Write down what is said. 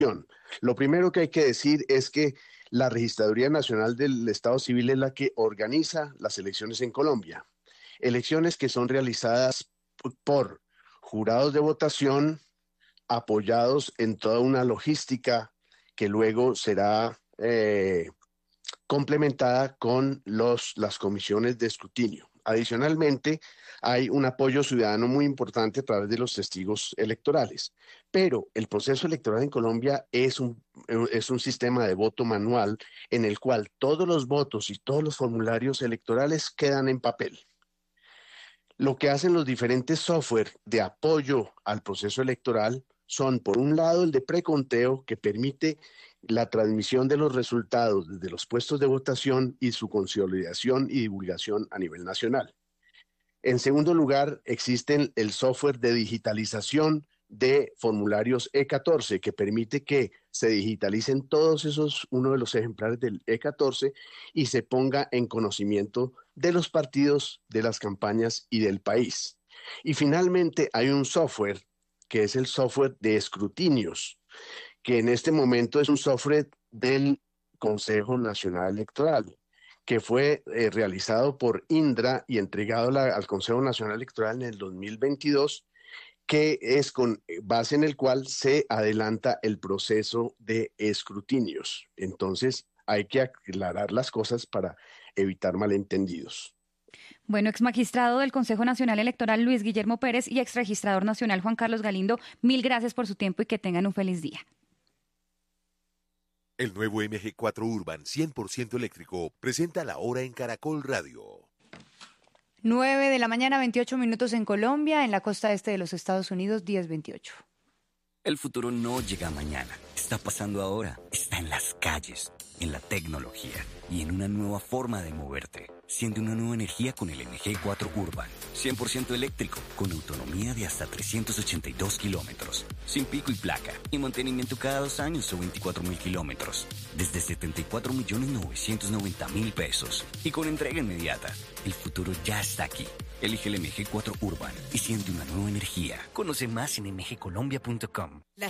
Lo primero que hay que decir es que la Registraduría Nacional del Estado Civil es la que organiza las elecciones en Colombia. Elecciones que son realizadas por jurados de votación apoyados en toda una logística que luego será complementada con las comisiones de escrutinio. Adicionalmente, hay un apoyo ciudadano muy importante a través de los testigos electorales. Pero el proceso electoral en Colombia es un sistema de voto manual en el cual todos los votos y todos los formularios electorales quedan en papel. Lo que hacen los diferentes software de apoyo al proceso electoral son, por un lado, el de preconteo, que permite la transmisión de los resultados desde los puestos de votación y su consolidación y divulgación a nivel nacional. En segundo lugar, existe el software de digitalización de formularios E14, que permite que se digitalicen todos esos, uno de los ejemplares del E14, y se ponga en conocimiento de los partidos, de las campañas y del país. Y finalmente hay un software que es el software de escrutinios, que en este momento es un software del Consejo Nacional Electoral, que fue realizado por Indra y entregado al Consejo Nacional Electoral en el 2022, que es con base en el cual se adelanta el proceso de escrutinios. Entonces, hay que aclarar las cosas para evitar malentendidos. Bueno, ex magistrado del Consejo Nacional Electoral Luis Guillermo Pérez y ex registrador nacional Juan Carlos Galindo, mil gracias por su tiempo y que tengan un feliz día. El nuevo MG4 Urban 100% eléctrico presenta la hora en Caracol Radio. 9 de la mañana, 28 minutos en Colombia, en la costa este de los Estados Unidos, 10:28. El futuro no llega mañana, está pasando ahora, está en las calles, en la tecnología y en una nueva forma de moverte. Siente una nueva energía con el MG4 Urban, 100% eléctrico, con autonomía de hasta 382 kilómetros, sin pico y placa, y mantenimiento cada 2 años o 24.000 kilómetros, desde 74.990.000 pesos, y con entrega inmediata. El futuro ya está aquí. Elige el MG4 Urban y siente una nueva energía. Conoce más en mgcolombia.com.